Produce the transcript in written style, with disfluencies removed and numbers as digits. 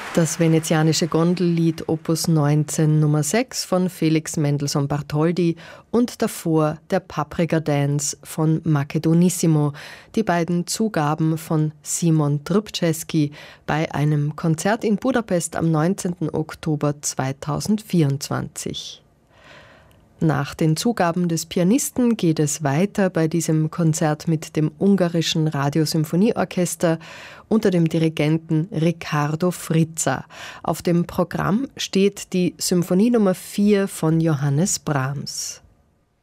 Das venezianische Gondellied Opus 19 Nummer 6 von Felix Mendelssohn Bartholdy und davor der Paprika Dance von Macedonissimo, die beiden Zugaben von Simon Trubczewski bei einem Konzert in Budapest am 19. Oktober 2024. Nach den Zugaben des Pianisten geht es weiter bei diesem Konzert mit dem ungarischen Radiosymphonieorchester unter dem Dirigenten Riccardo Frizza. Auf dem Programm steht die Symphonie Nummer 4 von Johannes Brahms.